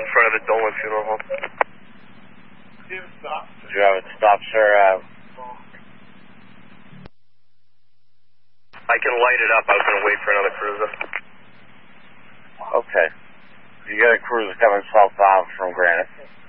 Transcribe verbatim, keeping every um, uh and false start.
in front of the Dolan Funeral Home. Did you have it stop, sir? Uh, I can light it up. I was going to wait for another cruiser. okay. You got a cruiser coming southbound from Granite.